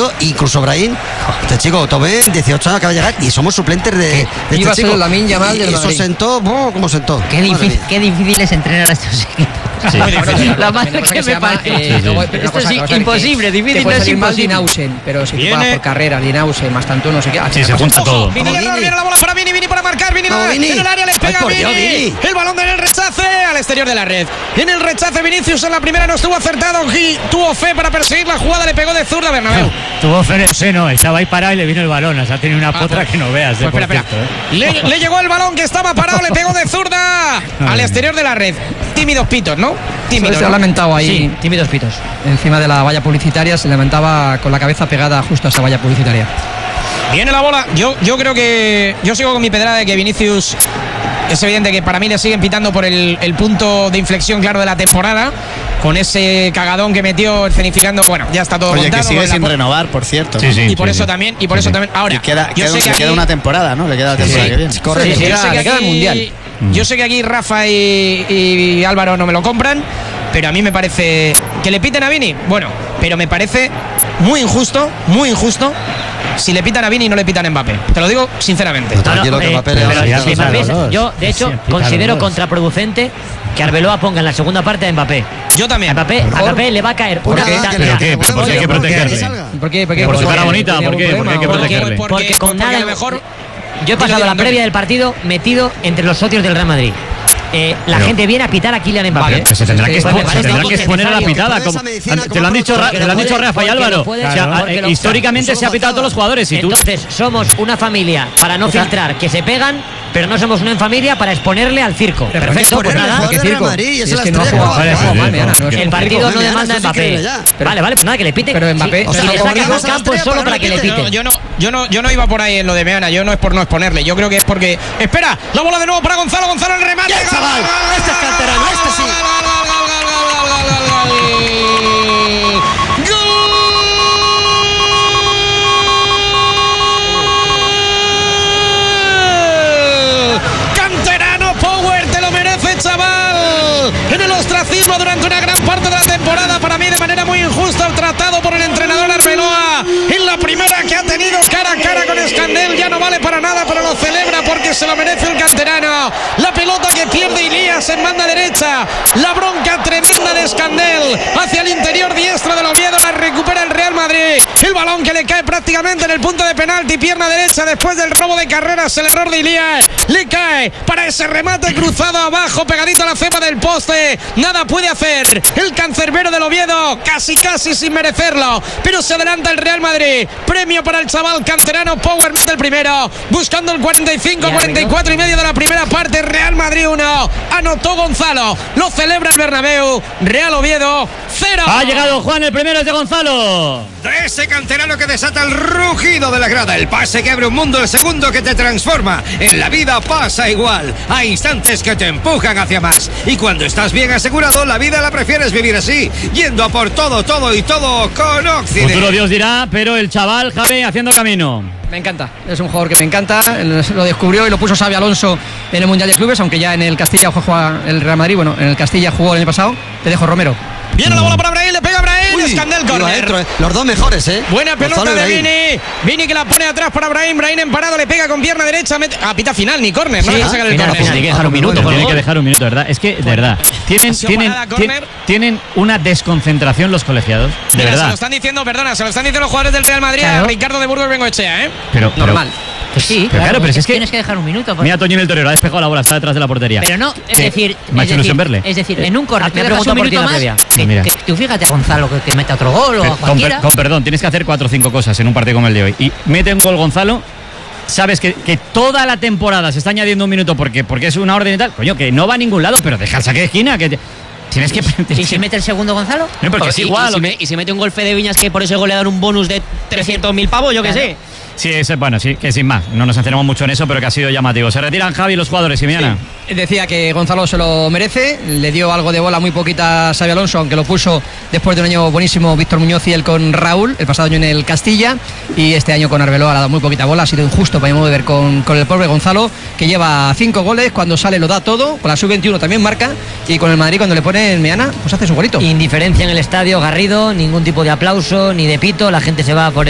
partido, incluso Brahim, este chico, Tobé, 18 años, acaba de llegar, y somos suplentes de este iba a chico. ser Lamine Yamal del y eso Madrid. sentó, ¿cómo sentó? Qué difícil es entrenar a estos equipos. Sí. La madre que me parece. Esto es imposible, difícil, no es es imposible. Dinausen, pero si tú vas por carrera, Dinausen, más tanto, no sé qué. Sí, se junta todo. Vini, viene la bola para Vini para marcar. Vini en el área, le pega a Vini. El balón en el rechace al exterior de la red. En el rechace Vinicius en la primera no estuvo acertado. Tuvo fe para perseguir la jugada, le pegó de zurda Bernabéu. Tuvo fe en el seno, estaba ahí parado y le vino el balón. O sea, ha tenido una potra que no veas. Pues espera. Le llegó el balón que estaba parado, le pegó de zurda al exterior de la red. Tímidos pitos, ¿no? Tímidos. Se ha lamentado ahí. Sí, tímidos pitos. Encima de la valla publicitaria, se lamentaba con la cabeza pegada justo a esa valla publicitaria. Viene la bola. Yo creo que. Yo sigo con mi pedrada de que Vinicius. Es evidente que para mí le siguen pitando por el punto de inflexión claro de la temporada. Con ese cagadón que metió escenificando. Bueno, ya está todo contado. Que sigue sin renovar, por cierto. Sí, sí, y por eso también. Ahora, y queda aquí, una temporada, ¿no? Le queda la temporada que viene. Correcto. Yo sé que le queda el Mundial. Yo sé que aquí Rafa y Álvaro no me lo compran, pero a mí me parece que le piten a Vini. Bueno, pero me parece muy injusto si le pitan a Vini y no le pitan a Mbappé. Te lo digo sinceramente. Yo, de hecho, considero contraproducente que Arbeloa ponga en la segunda parte a Mbappé. Yo también. A Mbappé le va a caer una ¿Pero qué? ¿Pero por qué hay que protegerle? ¿Por qué? Por su cara bonita, ¿por qué? ¿Por qué hay que protegerle? Porque con nada. A lo mejor. Yo he pasado la previa del partido metido entre los socios del Real Madrid. La gente viene a pitar a Kylian Mbappé. Vale, se tendrá que exponer a la pitada. Te lo han dicho Rafa y Álvaro. Históricamente se ha pitado a todos los jugadores. Entonces, somos una familia para no filtrar que se pegan, pero no somos una familia para exponerle al circo. Perfecto, pues nada. ¿Qué circo? Es que no ha jugado mal, el partido no demanda a Mbappé. Vale, pues nada, que le pite. Pero Mbappé, si le sacan del campo es solo para que le pite. Yo no iba por ahí en lo de Meana. Yo no es por no exponerle. Yo creo que es porque. Espera, la bola de nuevo para Gonzalo. Gonzalo el remate. Este es canterano, este sí. Canterano Power, te lo merece, chaval. En el ostracismo durante una gran parte de la temporada, para mí de manera muy injusta, tratado por el entrenador Arbeloa. En la primera que ha tenido cara a cara con Escandel, ya no vale para nada, pero lo celebra porque se lo merece el canterano. La pelota que pierde Ilías en banda derecha, la bronca tremenda de Escandel hacia el interior diestro del Oviedo, la recupera el Real Madrid. El balón que le cae prácticamente en el punto de penalti, pierna derecha después del robo de carreras, el error de Ilías, le cae para ese remate cruzado abajo, pegadito a la ceba del poste. Nada puede hacer el cancerbero del Oviedo, casi sin merecerlo, pero se adelanta el Real Madrid. Premio para el chaval canterano Power, mete el primero, buscando el 45-44 y medio de la primera parte. Real Madrid 1, anotó Gonzalo, lo celebra el Bernabéu. Real Oviedo 0. Ha llegado Juan, el primero es de Gonzalo. De ese canterano que desata el rugido de la grada, el pase que abre un mundo, el segundo que te transforma. En la vida pasa igual, hay instantes que te empujan hacia más, y cuando estás bien asegurado, la vida la prefieres vivir así, yendo a por todo con Occident. Futuro Dios dirá, pero el chaval Javi haciendo camino. Me encanta, es un jugador que me encanta, lo descubrió y lo puso Xabi Alonso en el Mundial de Clubes, aunque ya en el Castilla juega el Real Madrid, bueno, en el Castilla jugó el año pasado. Te dejo, Romero. Viene la bola para Brahim, le pega a Brahim, Escandel corner. Los dos mejores, Buena pelota de Vini. Vini que la pone atrás para Brahim. Brahim emparado, le pega con pierna derecha. Pita final, ni córner, ¿no? Sí, tiene que dejar un minuto. Tiene que dejar un minuto, ¿verdad? Es que, de verdad, tienen una desconcentración los colegiados. De verdad. Se lo están diciendo, se lo están diciendo los jugadores del Real Madrid a Ricardo de Burgos Bengoechea, Pero normal. Pues sí, pero es que tienes que dejar un minuto. Mira, Toñín el torero, ha despejado la bola, está detrás de la portería. Pero no, es decir, en un corner, me dejas un minuto más. Que tú fíjate a Gonzalo que mete otro gol o a cualquiera. Con perdón, tienes que hacer 4 o 5 cosas en un partido como el de hoy. Y mete un gol Gonzalo. Sabes que toda la temporada se está añadiendo un minuto porque es una orden y tal. Coño, que no va a ningún lado, pero deja el saque de esquina. Que tienes que. ¿Y si mete el segundo Gonzalo? No, porque es igual. Y si mete un gol Fede Viñas, que por ese gol le dan un bonus de 300.000 pavos, yo qué sé. Sí, sí, que sin más. No nos centramos mucho en eso, pero que ha sido llamativo. Se retiran Javi los jugadores, Simiana. Sí. Decía que Gonzalo se lo merece. Le dio algo de bola muy poquita a Xabi Alonso, aunque lo puso después de un año buenísimo Víctor Muñoz y él con Raúl, el pasado año en el Castilla. Y este año con Arbeloa le ha dado muy poquita bola. Ha sido injusto para mi modo de ver con el pobre Gonzalo, que lleva 5 goles. Cuando sale lo da todo. Con la sub-21 también marca. Y con el Madrid, cuando le pone en Meana, pues hace su golito. Indiferencia en el estadio, Garrido, ningún tipo de aplauso ni de pito. La gente se va por